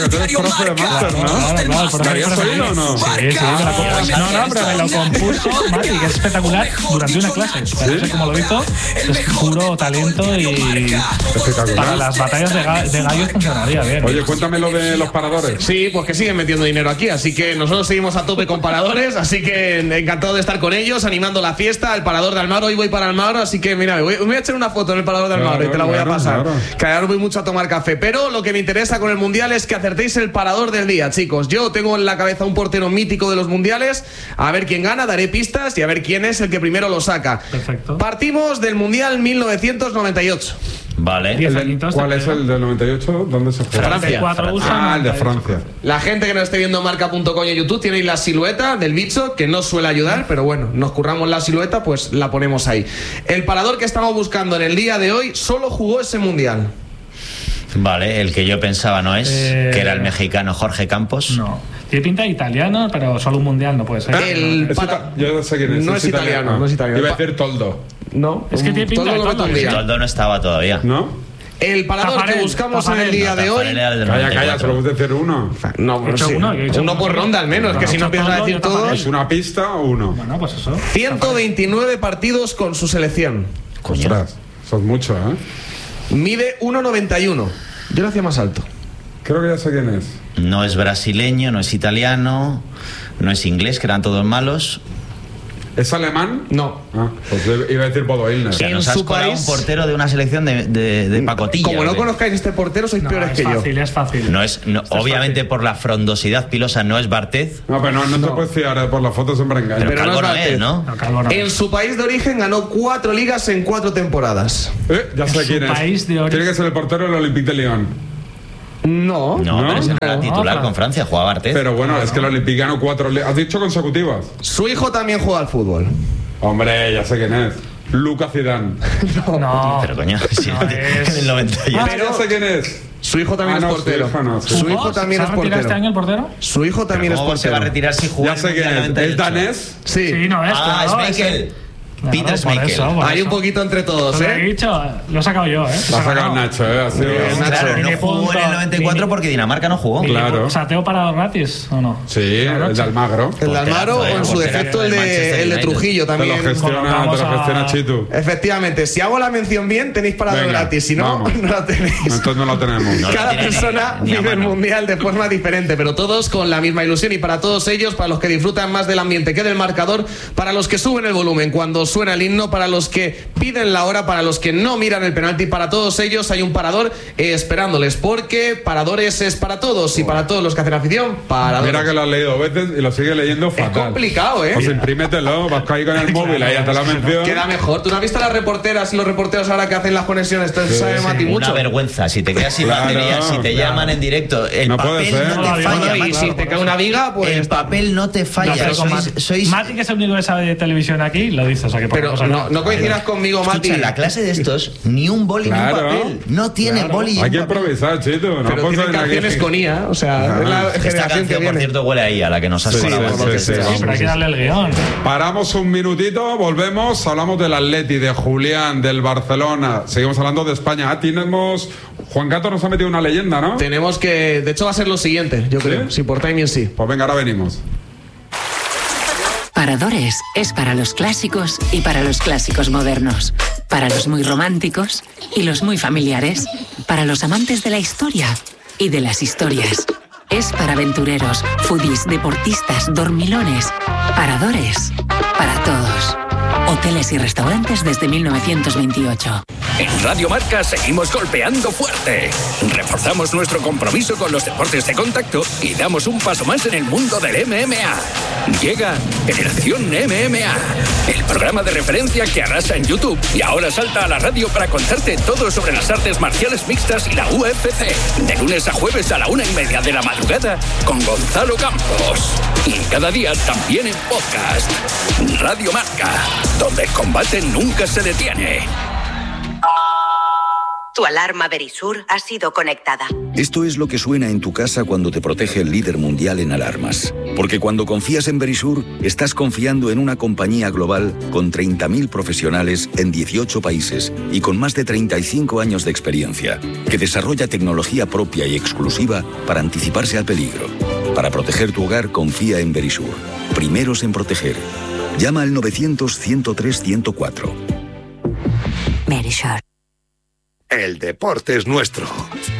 Tú eres profe de máster, ¿no? Claro, ¿Lo habías oído o no? Sí, me la no, pero me lo compuso Mati, que es espectacular, durante una clase. No sé cómo lo hizo, es puro talento y para las batallas de gallos funcionaría bien. Oye, cuéntame lo de los paradores. Sí, pues que siguen metiendo dinero aquí, así que nosotros seguimos a tope con paradores, así que encantado de estar con ellos, animando la fiesta, el parador de Almagro. Hoy voy para Almagro, así que mira, me voy a echar una foto en el parador de Almagro y te la voy a pasar. Que ahora voy mucho a tomar café, pero lo que me interesa con el Mundial es que acertéis el parador del día, chicos. Yo tengo en la cabeza un portero mítico de los mundiales. A ver quién gana, daré pistas y a ver quién es el que primero lo saca. Perfecto. Partimos del Mundial 1998. Vale. ¿Cuál es el del 98? ¿Dónde se juega? Francia. El de Francia. La gente que nos esté viendo marca.com en YouTube tiene la silueta del bicho, que no suele ayudar, pero bueno, nos curramos la silueta, pues la ponemos ahí. El parador que estamos buscando en el día de hoy solo jugó ese Mundial. Vale, el que yo pensaba no es, que era el mexicano Jorge Campos. No. Tiene pinta de italiano, pero solo un mundial no puede ser. Yo sé quién es. No es italiano, no es italiano. Iba a decir Toldo. No, es que tiene pinta de Toldo. Toldo no estaba todavía. ¿No? El parador que buscamos en el día de hoy. Calla, solo puedes decir uno. No, sí. Uno por ronda al menos, que si no empiezas a decir todos. ¿Es una pista o uno? Bueno, pues eso. 129 partidos con su selección. Ostras, eso es mucho, ¿eh? Mide 1,91. Yo lo hacía más alto. Creo que ya sé quién es. No es brasileño, no es italiano, no es inglés, que eran todos malos. ¿Es alemán? No. Pues iba a decir Bodo Illner. O sea, nos has colado un portero de una selección de pacotilla. Como no conozcáis este portero, sois peores que yo. Es fácil. No es, obviamente, por la frondosidad pilosa, no es Barthez. No, pero no te puedes fiar, por la foto siempre engaña. Pero Calvo no es, ¿no? En su país de origen ganó 4 ligas en 4 temporadas. Ya sé quién es. Tiene que ser el portero del Olympique de Lyon. No, pero ese no era titular con Francia, jugaba Barthez. Pero bueno, es que el Olympique ganó 4 ligas. ¿Has dicho consecutivas? Su hijo también juega al fútbol. Hombre, ya sé quién es. Lucas Zidane. No. Pero coño, si en el 91. Pero ya sé quién es. Su hijo también es portero. Su hijo también es portero. ¿Este año el portero? Su hijo también es portero. ¿Cómo se va a retirar si juega? Ya sé quién es. ¿Es danés? Sí. Sí, no es. Es Michael. Peter Schmeichel. Hay un poquito entre todos, Lo he dicho, lo he sacado yo, Lo ha sacado Nacho, Nacho. Claro, no jugó en el 94 porque Dinamarca no jugó. Claro. ¿Sateo para gratis o no? Sí, el de Almagro. El de Almagro o en su defecto el de Trujillo también. Te lo gestiona Chitu. Efectivamente, si hago la mención bien, tenéis parado gratis. Si no, no lo tenéis. Entonces no lo tenemos. Cada persona vive el mundial de forma diferente, pero todos con la misma ilusión. Y para todos ellos, para los que disfrutan más del ambiente que del marcador, para los que suben el volumen cuando suena el himno, para los que piden la hora, para los que no miran el penalti, para todos ellos hay un parador esperándoles, porque paradores es para todos y para todos los que hacen afición, paradores. Mira que lo has leído 2 veces y lo sigue leyendo fatal. Es complicado, Pues imprímetelo, vas ahí con el móvil, ahí hasta la mención. Queda mejor. ¿Tú no has visto las reporteras y los reporteros ahora que hacen las conexiones? Esto sabe Mati mucho. Una vergüenza, si te quedas sin batería, si te llaman en directo, el papel no te falla. Y si te cae una viga, pues el papel no te falla. Mati, que es el único que sabe de televisión aquí, lo dice, o sea que pero no coincidas conmigo, Mati. Escucha, en la clase de estos, ni un boli ni un papel. No tiene boli. Hay que improvisar, Chito. Pero tiene canciones con IA, o sea, es la esta canción, por cierto, huele ahí a la que nos has colado. Pero hay que darle el guión. Paramos un minutito, volvemos, hablamos del Atleti, de Julián, del Barcelona. Seguimos hablando de España. Tenemos... Juan Cato nos ha metido una leyenda, ¿no? Tenemos que... De hecho, va a ser lo siguiente, yo creo. Si por timing sí. Pues venga, ahora venimos. Paradores es para los clásicos y para los clásicos modernos, para los muy románticos y los muy familiares, para los amantes de la historia y de las historias. Es para aventureros, foodies, deportistas, dormilones. Paradores para todos. Hoteles y restaurantes desde 1928. En Radio Marca seguimos golpeando fuerte. Reforzamos nuestro compromiso con los deportes de contacto y damos un paso más en el mundo del MMA. Llega Generación MMA, el programa de referencia que arrasa en YouTube y ahora salta a la radio para contarte todo sobre las artes marciales mixtas y la UFC. De lunes a jueves a la 1:30 de la madrugada con Gonzalo Campos. Y cada día también en podcast. Radio Marca, donde el combate nunca se detiene. Tu alarma Verisur ha sido conectada. Esto es lo que suena en tu casa cuando te protege el líder mundial en alarmas. Porque cuando confías en Verisur, estás confiando en una compañía global con 30.000 profesionales en 18 países y con más de 35 años de experiencia, que desarrolla tecnología propia y exclusiva para anticiparse al peligro. Para proteger tu hogar, confía en Verisur. Primeros en proteger. Llama al 900-103-104. Verisur. El deporte es nuestro.